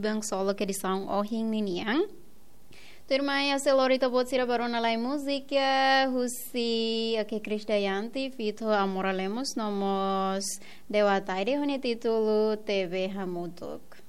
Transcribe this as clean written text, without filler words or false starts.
bang solo que edição ohing niniang. Turmaya selorita botsira barona lai música, husi ake Krisdayanti, fito amoralemos nomos dewa taide hone título TV Hamutuk.